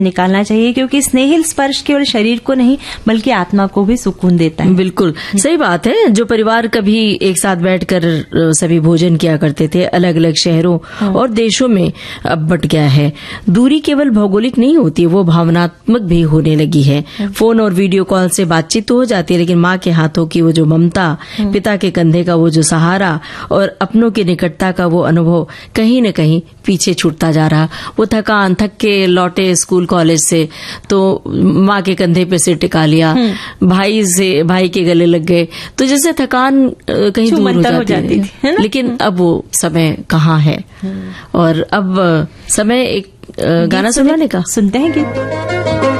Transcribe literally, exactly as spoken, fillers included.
निकालना चाहिए, क्योंकि स्नेहिल स्पर्श केवल शरीर को नहीं बल्कि आत्मा को भी सुकून देता है। बिल्कुल सही बात है। जो परिवार कभी एक साथ बैठकर सभी भोजन किया करते थे, अलग अलग शहरों और देशों में अब बट गया है। दूरी केवल भौगोलिक नहीं होती, वो भावनात्मक भी होने लगी है। फोन और वीडियो कॉल से बातचीत तो हो जाती है, लेकिन माँ के हाथों की वो जो ममता, पिता के कंधे का वो जो सहारा और अपनों की निकटता का वो अनुभव कहीं न कहीं पीछे छूटता जा रहा। वो थकान थक के लौटे स्कूल कॉलेज से तो माँ के कंधे पे सिर टिका लिया, भाई से भाई के गले लग गए, तो जैसे थकान कहीं दूर हो जाती, हो जाती थी, है ना? लेकिन अब वो समय कहाँ है। और अब समय एक गाना सुनाने का। सुनते हैं गीत।